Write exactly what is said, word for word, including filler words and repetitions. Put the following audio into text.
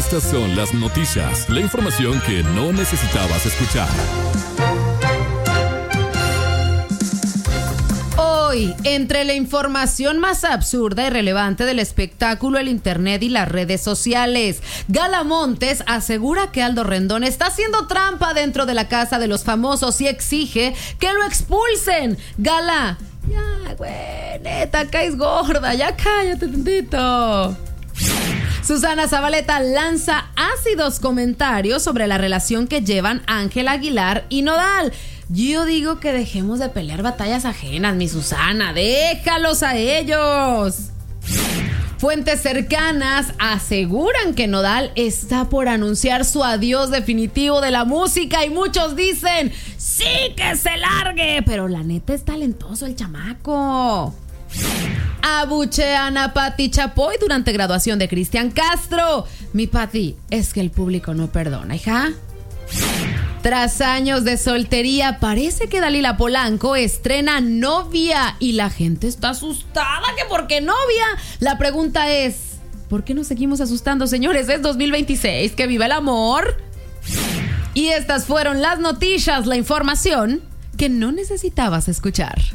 Estas son las noticias, la información que no necesitabas escuchar. Hoy, entre la información más absurda y relevante del espectáculo, el internet y las redes sociales, Gala Montes asegura que Aldo Rendón está haciendo trampa dentro de la casa de los famosos y exige que lo expulsen. Gala, ya, güey, neta, caes gorda, ya cállate tantito. Susana Zabaleta lanza ácidos comentarios sobre la relación que llevan Ángel Aguilar y Nodal. Yo digo que dejemos de pelear batallas ajenas, mi Susana, déjalos a ellos. Fuentes cercanas aseguran que Nodal está por anunciar su adiós definitivo de la música y muchos dicen, sí, que se largue, pero la neta es talentoso el chamaco. Abuchean a Pati Chapoy durante graduación de Cristian Castro. Mi Pati, es que el público no perdona, hija. Tras años de soltería, parece que Dalila Polanco estrena novia y la gente está asustada que por qué novia. La pregunta es, ¿por qué nos seguimos asustando, señores? Es dos mil veintiséis, que viva el amor. Y estas fueron las noticias, la información que no necesitabas escuchar.